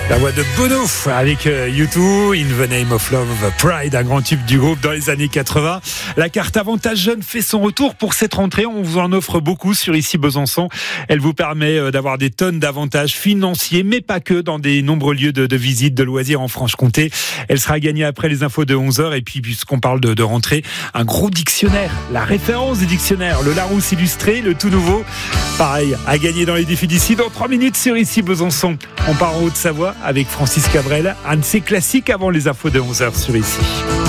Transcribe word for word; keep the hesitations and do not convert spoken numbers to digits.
La voix de Bono avec U deux, In the Name of Love, Pride, un grand tube du groupe dans les années quatre-vingts. La carte Avantage Jeune fait son retour pour cette rentrée. On vous en offre beaucoup sur Ici Besançon. Elle vous permet d'avoir des tonnes d'avantages financiers, mais pas que, dans des nombreux lieux de, de visite, de loisirs en Franche-Comté. Elle sera gagnée après les infos de onze heures. Et puis, puisqu'on parle de, de rentrée, un gros dictionnaire, la référence du dictionnaire, le Larousse illustré, le tout nouveau. Pareil, à gagner dans les défis d'ici dans trois minutes sur Ici Besançon. On part en Haute-Savoie avec Francis Cabrel, un de ses classiques avant les infos de onze heures sur Ici.